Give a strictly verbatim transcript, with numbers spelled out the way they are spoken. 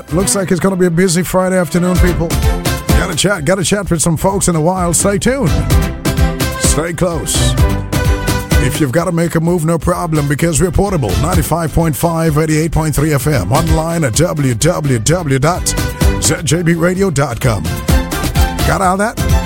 what? Looks like it's going to be a busy Friday afternoon, people. Gotta chat, gotta chat with some folks in a while. Stay tuned. Stay close. If you've got to make a move, no problem, because we're portable. ninety-five point five, eighty-eight point three F M. Online at w w w dot z j b radio dot com. Got all that?